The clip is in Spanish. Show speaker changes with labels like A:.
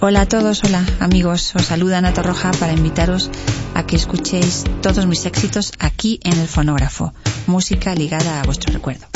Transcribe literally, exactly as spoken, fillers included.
A: Hola a todos, hola amigos, os saluda Ana Torroja para invitaros a que escuchéis todos mis éxitos aquí en el fonógrafo, música ligada a vuestro recuerdo.